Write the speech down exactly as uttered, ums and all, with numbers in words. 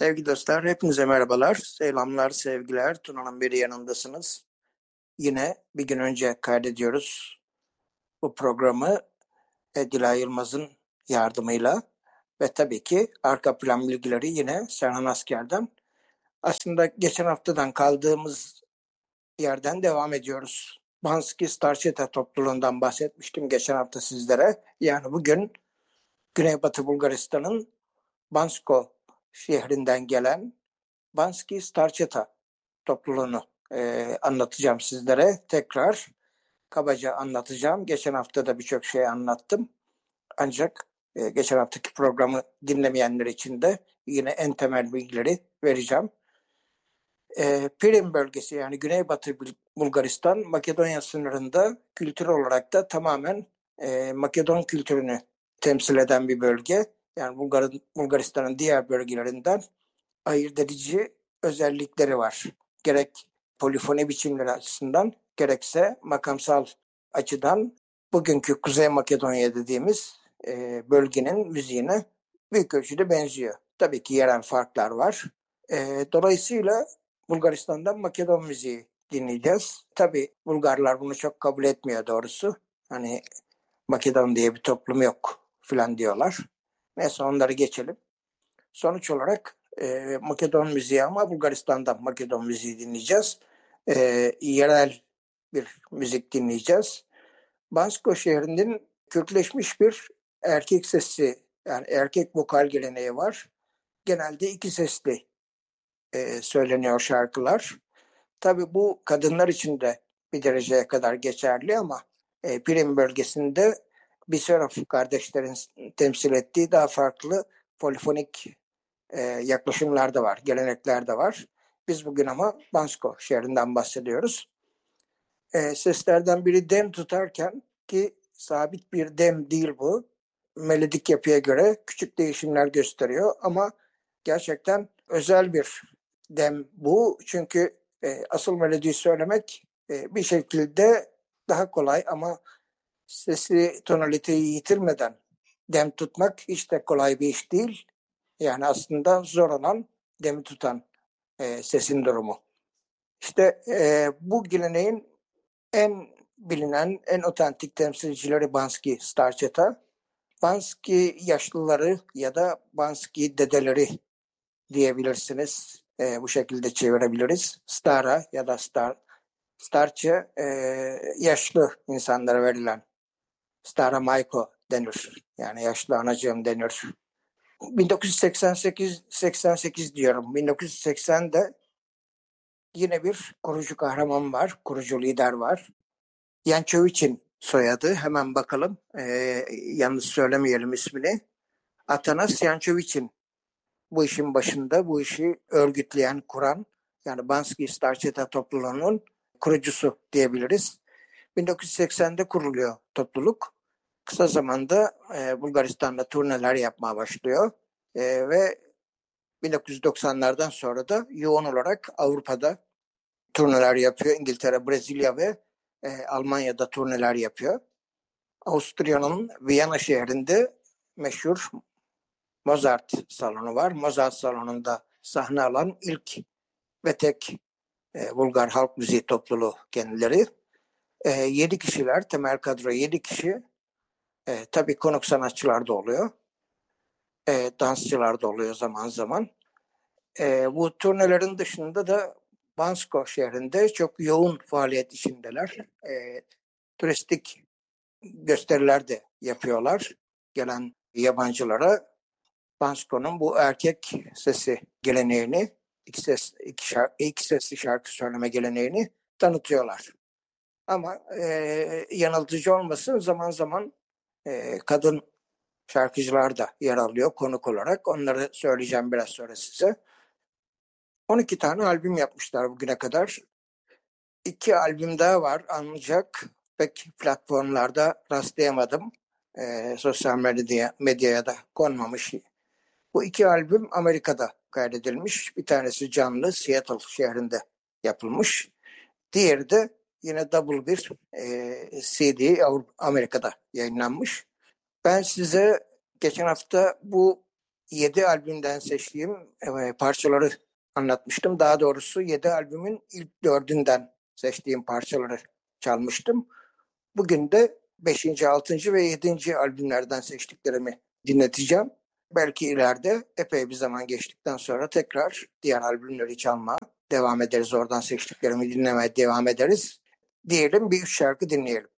Sevgili dostlar, hepinize merhabalar. Selamlar, sevgiler. Tuna'nın biri yanındasınız. Yine bir gün önce kaydediyoruz bu programı Dila Yılmaz'ın yardımıyla. Ve tabii ki arka plan bilgileri yine Serhan Asker'den. Aslında geçen haftadan kaldığımız yerden devam ediyoruz. Banski Starçeta topluluğundan bahsetmiştim geçen hafta sizlere. Yani bugün Güneybatı Bulgaristan'ın Bansko şehrinden gelen Banski Starçeta topluluğunu e, anlatacağım sizlere. Tekrar kabaca anlatacağım. Geçen hafta da birçok şey anlattım. Ancak e, geçen haftaki programı dinlemeyenler için de yine en temel bilgileri vereceğim. E, Pirin bölgesi, yani Güneybatı Bulgaristan, Makedonya sınırında kültür olarak da tamamen e, Makedon kültürünü temsil eden bir bölge. Yani Bulgar, Bulgaristan'ın diğer bölgelerinden ayırt edici özellikleri var. Gerek polifoni biçimleri açısından gerekse makamsal açıdan bugünkü Kuzey Makedonya dediğimiz e, bölgenin müziğine büyük ölçüde benziyor. Tabii ki yerel farklar var. E, dolayısıyla Bulgaristan'dan Makedon müziği dinleyeceğiz. Tabii Bulgarlar bunu çok kabul etmiyor doğrusu. Hani Makedon diye bir toplum yok filan diyorlar. Neyse onları geçelim. Sonuç olarak e, Makedon müziği, ama Bulgaristan'dan Makedon müziği dinleyeceğiz. E, yerel bir müzik dinleyeceğiz. Bansko şehrinin Kürtleşmiş bir erkek sesi, yani erkek vokal geleneği var. Genelde iki sesli e, söyleniyor şarkılar. Tabii bu kadınlar için de bir dereceye kadar geçerli, ama e, Pirin bölgesinde Bisarov kardeşlerin temsil ettiği daha farklı polifonik e, yaklaşımlar da var, gelenekler de var. Biz bugün ama Bansko şehrinden bahsediyoruz. E, seslerden biri dem tutarken, ki sabit bir dem değil bu, melodik yapıya göre küçük değişimler gösteriyor, ama gerçekten özel bir dem bu. Çünkü e, asıl melodiyi söylemek e, bir şekilde daha kolay, ama sesi, tonaliteyi yitirmeden dem tutmak hiç de kolay bir iş değil. Yani aslında zor olan demi tutan e, sesin durumu. İşte e, bu geleneğin en bilinen, en otantik temsilcileri Banski Starçeta. Banski yaşlıları ya da Banski dedeleri diyebilirsiniz. E, bu şekilde çevirebiliriz. Stara ya da Star. Starça e, yaşlı insanlara verilen. Stara Majko denir. Yani yaşlı anacığım denir. bin dokuz yüz seksen sekiz seksen sekiz diyorum. bin dokuz yüz seksende yine bir kurucu kahraman var, kurucu lider var. Yançoviç'in soyadı. Hemen bakalım. Ee, yanlış söylemeyelim ismini. Atanas Yançoviç'in bu işin başında, bu işi örgütleyen, kuran, yani Banski Starçeta topluluğunun kurucusu diyebiliriz. bin dokuz yüz seksende kuruluyor topluluk. Kısa zamanda e, Bulgaristan'da turneler yapmaya başlıyor. E, ve bin dokuz yüz doksanlardan sonra da yoğun olarak Avrupa'da turneler yapıyor. İngiltere, Brezilya ve e, Almanya'da turneler yapıyor. Avusturya'nın Viyana şehrinde meşhur Mozart salonu var. Mozart salonunda sahne alan ilk ve tek e, Bulgar halk müziği topluluğu kendileri. E, yedi kişiler, temel kadro yedi kişi. E, tabii konuk sanatçılar da oluyor. E, dansçılar da oluyor zaman zaman. E, bu turnelerin dışında da Bansko şehrinde çok yoğun faaliyet içindeler. E, turistik gösteriler de yapıyorlar. Gelen yabancılara Bansko'nun bu erkek sesi geleneğini, iki, ses, iki, şarkı, iki sesli şarkı söyleme geleneğini tanıtıyorlar. Ama e, yanıltıcı olmasın, zaman zaman e, kadın şarkıcılar da yer alıyor konuk olarak. Onları söyleyeceğim biraz sonra size. on iki tane albüm yapmışlar bugüne kadar. İki albüm daha var, ancak pek platformlarda rastlayamadım. E, sosyal medyaya, medyaya da konmamış. Bu iki albüm Amerika'da kaydedilmiş. Bir tanesi canlı Seattle şehrinde yapılmış. Diğeri de yine double bir e, C D Amerika'da yayınlanmış. Ben size geçen hafta bu yedi albümden seçtiğim e, parçaları anlatmıştım. Daha doğrusu yedi albümün ilk dördünden seçtiğim parçaları çalmıştım. Bugün de beşinci, altıncı ve yedinci albümlerden seçtiklerimi dinleteceğim. Belki ileride epey bir zaman geçtikten sonra tekrar diğer albümleri çalmaya devam ederiz. Oradan seçtiklerimi dinlemeye devam ederiz. Diyelim bir üç şarkı dinleyelim.